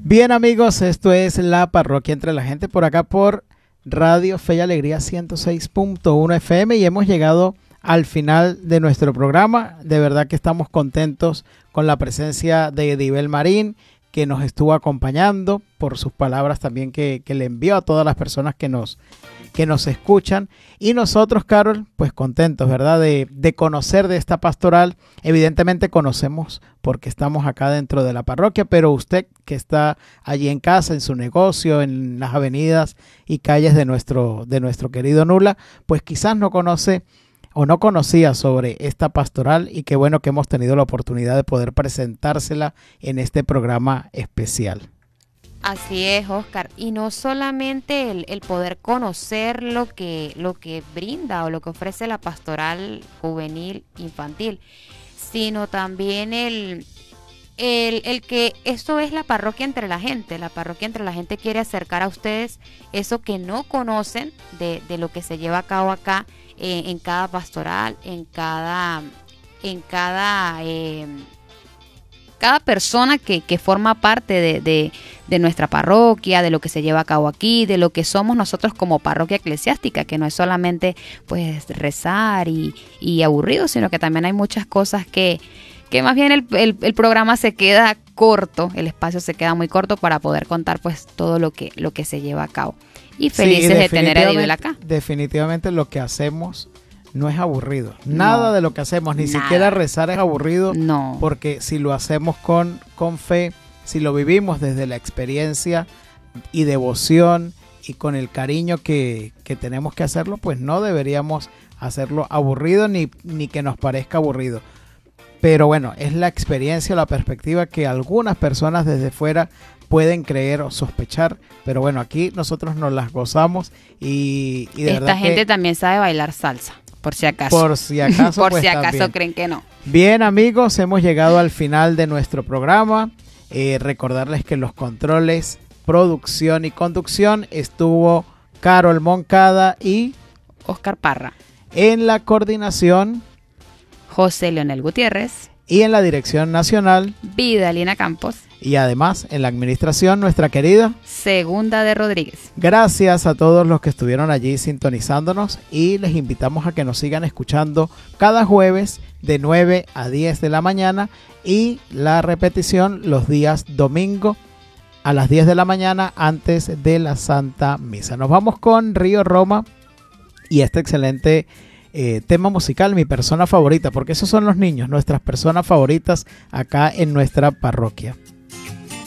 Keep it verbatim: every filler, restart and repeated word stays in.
Bien, amigos, esto es La Parroquia Entre la Gente, por acá por Radio Fe y Alegría ciento seis punto uno F M, y hemos llegado al final de nuestro programa. De verdad que estamos contentos con la presencia de Edibel Marín, que nos estuvo acompañando, por sus palabras también que, que le envió a todas las personas que nos, que nos escuchan. Y nosotros, Carol, pues contentos, ¿verdad? De, de conocer de esta pastoral. Evidentemente conocemos porque estamos acá dentro de la parroquia, pero usted que está allí en casa, en su negocio, en las avenidas y calles de nuestro, de nuestro querido Nula, pues quizás no conoce o no conocía sobre esta pastoral, y qué bueno que hemos tenido la oportunidad de poder presentársela en este programa especial. Así es, Oscar, y no solamente el, el poder conocer lo que, lo que brinda o lo que ofrece la pastoral juvenil infantil, sino también el, el, el que esto es la parroquia entre la gente. La parroquia entre la gente quiere acercar a ustedes eso que no conocen de, de lo que se lleva a cabo acá, eh, en cada pastoral, en cada, en cada, eh, cada persona que, que forma parte de, de, de nuestra parroquia, de lo que se lleva a cabo aquí, de lo que somos nosotros como parroquia eclesiástica, que no es solamente pues rezar y, y aburrido, sino que también hay muchas cosas que, que más bien el, el, el programa se queda corto, el espacio se queda muy corto para poder contar pues todo lo que, lo que se lleva a cabo. Y felices sí, de tener a Edibel acá. Definitivamente lo que hacemos no es aburrido. Nada no, de lo que hacemos, ni nada. Siquiera rezar es aburrido. No. Porque si lo hacemos con, con fe, si lo vivimos desde la experiencia y devoción y con el cariño que, que tenemos que hacerlo, pues no deberíamos hacerlo aburrido ni, ni que nos parezca aburrido. Pero bueno, es la experiencia, la perspectiva que algunas personas desde fuera pueden creer o sospechar, pero bueno, aquí nosotros nos las gozamos y, y de esta verdad gente que, también sabe bailar salsa, por si acaso. Por si acaso, por pues, si acaso también. Creen que no. Bien, amigos, hemos llegado al final de nuestro programa. Eh, recordarles que los controles, producción y conducción estuvo Carol Moncada y Oscar Parra. En la coordinación, José Leonel Gutiérrez. Y en la dirección nacional, Vidalina Campos. Y además en la administración, nuestra querida Segunda de Rodríguez. Gracias a todos los que estuvieron allí sintonizándonos, y les invitamos a que nos sigan escuchando cada jueves de nueve a diez de la mañana y la repetición los días domingo a las diez de la mañana antes de la Santa Misa. Nos vamos con Río Roma y este excelente Eh, tema musical, mi persona favorita, porque esos son los niños, nuestras personas favoritas acá en nuestra parroquia.